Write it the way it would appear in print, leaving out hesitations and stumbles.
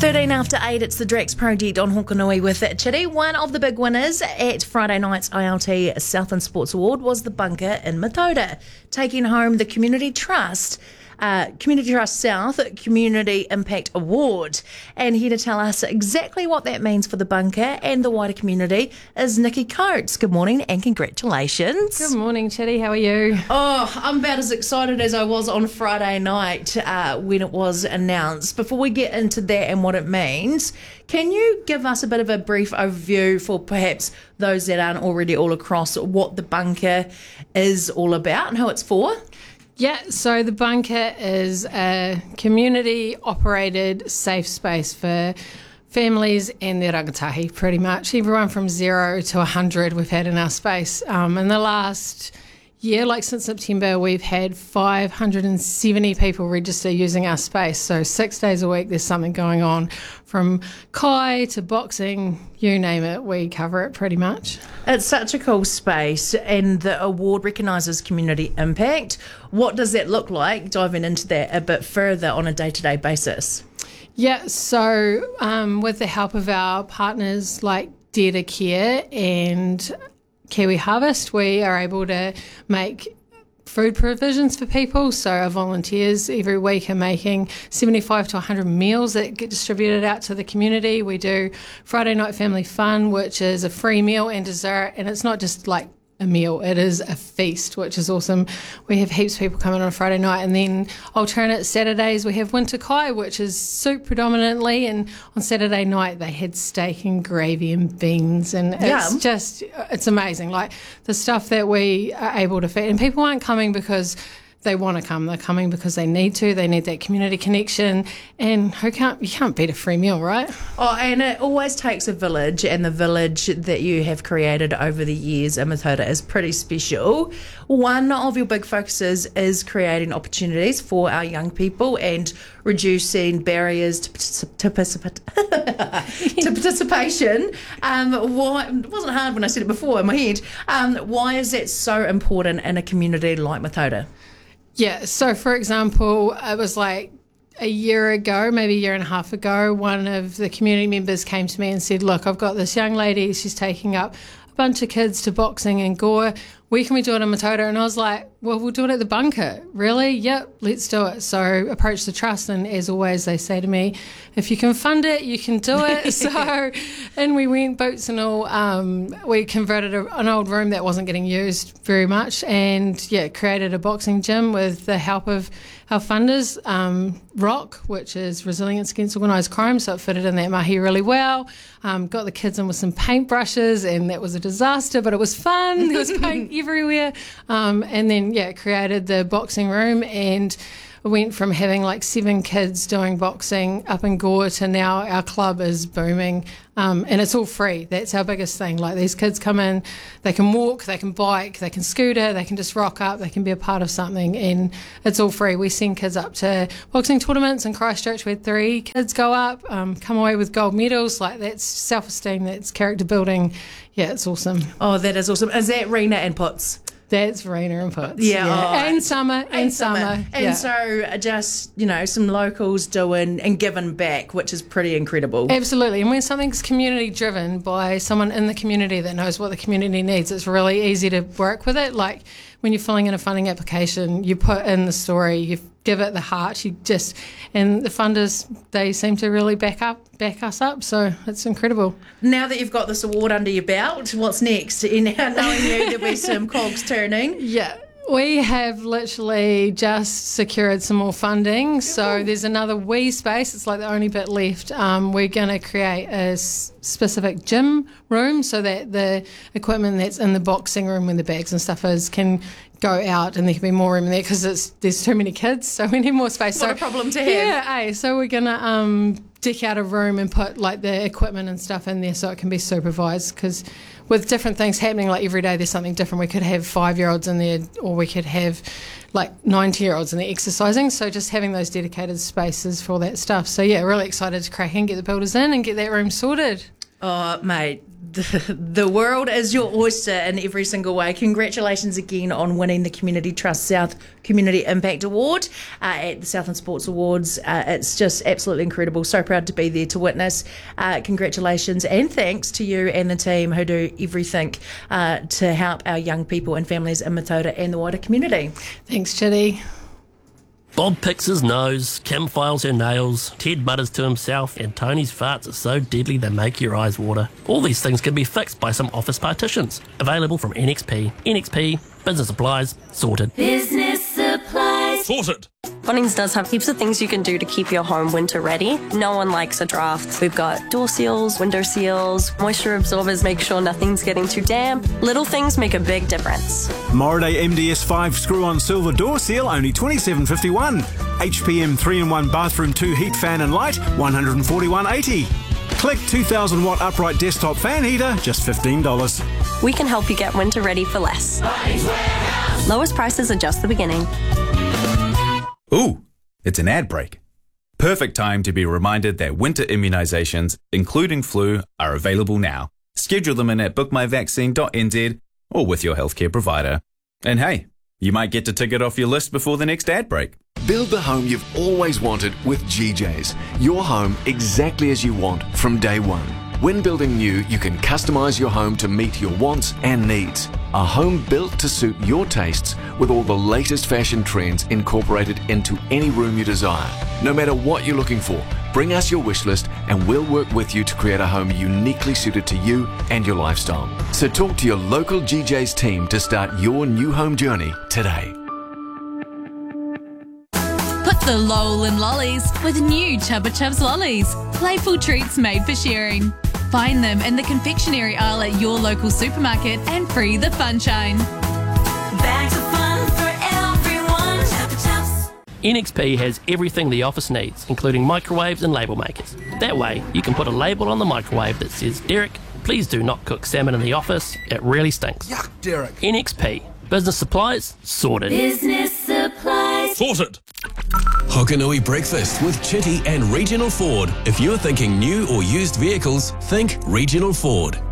13 after 8, it's the Drax Project on Hokanui with Chitty. One of the big winners at Friday night's ILT Southland Sports Award was the Bunker in Matoda, taking home the Community Trust South Community Impact Award. And here to tell us exactly what that means for the Bunker and the wider community is Nikki Coates. Good morning and congratulations. Good morning, Chitty. How are you? Oh, I'm about as excited as I was on Friday night when it was announced. Before we get into that and what it means, can you give us a bit of a brief overview for perhaps those that aren't already all across what the Bunker is all about and who it's for? Yeah, so the Bunker is a community-operated safe space for families and their rangatahi, pretty much. Everyone from 0 to 100 we've had in our space. In the last year, like since September, we've had 570 people register using our space. So 6 days a week there's something going on, from kai to boxing, you name it, we cover it pretty much. It's such a cool space, and the award recognises community impact. What does that look like, diving into that a bit further on a day-to-day basis? Yeah, so with the help of our partners like Dare to Care and Kiwi Harvest, we are able to make food provisions for people. So our volunteers every week are making 75 to 100 meals that get distributed out to the community. We do Friday Night Family Fun, which is a free meal and dessert, and it's not just like a meal, it is a feast, which is awesome. We have heaps of people coming on a Friday night, and then alternate Saturdays we have Winter Kai, which is soup predominantly, and on Saturday night they had steak and gravy and beans, and it's amazing, like the stuff that we are able to feed. And people aren't coming because they want to come, they're coming because they need to. They need that community connection, and you can't beat a free meal, right? Oh, and it always takes a village, and the village that you have created over the years in Matoda is pretty special. One of your big focuses is creating opportunities for our young people and reducing barriers to participation. It wasn't hard when I said it before in my head. Why is that so important in a community like Matoda? Yeah, so for example, it was like a year ago, maybe a year and a half ago, one of the community members came to me and said, look, I've got this young lady, she's taking up a bunch of kids to boxing and gore. Where can we do it in Matoda? And I was like, well, we'll do it at the Bunker. Really? Yep, let's do it. So approach the trust, and as always they say to me, if you can fund it, you can do it. And we went boots and all. We converted an old room that wasn't getting used very much, and created a boxing gym with the help of our funders, ROC, which is Resilience Against Organised Crime, so it fitted in that mahi really well. Got the kids in with some paintbrushes, and that was a disaster, but it was fun. There was paint everywhere. And then created the boxing room, and went from having like 7 kids doing boxing up in Gore to now our club is booming, and it's all free. That's our biggest thing. Like, these kids come in, they can walk, they can bike, they can scooter, they can just rock up, they can be a part of something, and it's all free. We send kids up to boxing tournaments in Christchurch. We had 3 kids go up, come away with gold medals. Like, that's self-esteem, that's character building. Yeah, it's awesome. Oh, that is awesome. Is that Rena and Puts? That's Rena and Puts. Yeah. Oh, and Summer. And so just, some locals doing and giving back, which is pretty incredible. Absolutely. And when something's community driven by someone in the community that knows what the community needs, it's really easy to work with it. Like, when you're filling in a funding application, you put in the story, you give it the heart, and the funders, they seem to really back us up, so it's incredible. Now that you've got this award under your belt, what's next? Knowing you, there'll be some cogs turning. Yeah. We have literally just secured some more funding, so there's another wee space. It's like the only bit left. We're going to create a specific gym room so that the equipment that's in the boxing room when the bags and stuff is can go out, and there can be more room in there because there's too many kids, so we need more space. What a problem to have. Yeah, so we're going to deck out a room and put like the equipment and stuff in there so it can be supervised, because with different things happening, like every day there's something different. We could have 5-year-olds in there, or we could have like 90-year-olds in there exercising, so just having those dedicated spaces for all that stuff. So really excited to crack in, get the builders in and get that room sorted. Oh, mate, The world is your oyster in every single way. Congratulations again on winning the Community Trust South Community Impact Award at the Southland Sports Awards. It's just absolutely incredible. So proud to be there to witness. Congratulations and thanks to you and the team who do everything to help our young people and families in Matoda and the wider community. Thanks, Chitty. Bob picks his nose, Kim files her nails, Ted mutters to himself, and Tony's farts are so deadly they make your eyes water. All these things can be fixed by some office partitions. Available from NXP. NXP, business supplies, sorted. Business supplies. Sorted! Bunnings does have heaps of things you can do to keep your home winter ready. No one likes a draft. We've got door seals, window seals, moisture absorbers make sure nothing's getting too damp. Little things make a big difference. Moraday MDS5 screw-on silver door seal, only $27.51. HPM 3-in-1 bathroom 2 heat fan and light, $141.80. Click 2,000 watt upright desktop fan heater, just $15. We can help you get winter ready for less. Lowest prices are just the beginning. Ooh, it's an ad break. Perfect time to be reminded that winter immunisations, including flu, are available now. Schedule them in at bookmyvaccine.nz or with your healthcare provider. And hey, you might get to tick it off your list before the next ad break. Build the home you've always wanted with GJ's. Your home exactly as you want from day one. When building new, you can customise your home to meet your wants and needs. A home built to suit your tastes with all the latest fashion trends incorporated into any room you desire. No matter what you're looking for, bring us your wish list and we'll work with you to create a home uniquely suited to you and your lifestyle. So talk to your local GJ's team to start your new home journey today. Put the lol in lollies with new Chubba Chubs lollies. Playful treats made for sharing. Find them in the confectionery aisle at your local supermarket and free the funshine. Bags of fun for everyone. Chubba Chubs. NXP has everything the office needs, including microwaves and label makers. That way, you can put a label on the microwave that says, "Derek, please do not cook salmon in the office. It really stinks." Yuck, Derek. NXP. Business supplies, sorted. Business supplies. Sorted. Hokanui Breakfast with Chitty and Regional Ford. If you're thinking new or used vehicles, think Regional Ford.